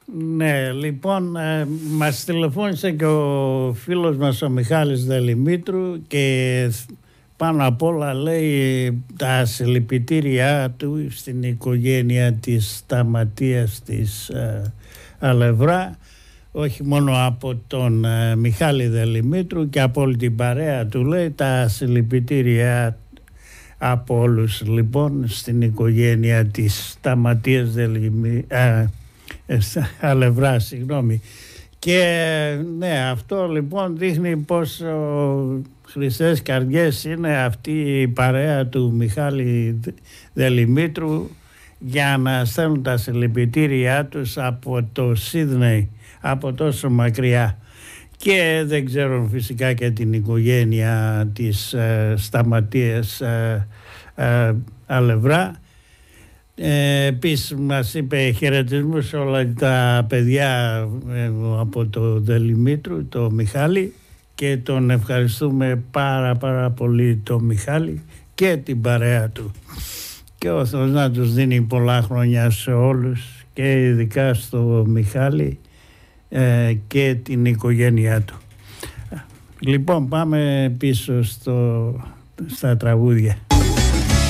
Ναι, λοιπόν, μας τηλεφώνησε και ο φίλος μας ο Μιχάλης Δελημήτρου και πάνω απ' όλα λέει τα συλληπιτήριά του στην οικογένεια της Σταματίας της Αλευρά, όχι μόνο από τον Μιχάλη Δελημήτρου και από όλη την παρέα του, λέει, τα συλληπιτήριά από όλους λοιπόν στην οικογένεια της Σταματίας Αλευρά, συγγνώμη. Και ναι, αυτό λοιπόν δείχνει πόσο χρυσές καρδιές είναι αυτή η παρέα του Μιχάλη Δελημήτρου για να στέλνουν τα συλληπιτήριά τους από το Σίδνεϊ, από τόσο μακριά. Και δεν ξέρω φυσικά και την οικογένεια της Σταματίας Αλευρά. Επίσης μας είπε χαιρετισμούς σε όλα τα παιδιά από το Δελημήτρου, το Μιχάλη, και τον ευχαριστούμε πάρα πολύ το Μιχάλη και την παρέα του. Και ο Θεός να τους δίνει πολλά χρόνια σε όλους και ειδικά στο Μιχάλη και την οικογένειά του. Λοιπόν, πάμε πίσω στα τραγούδια.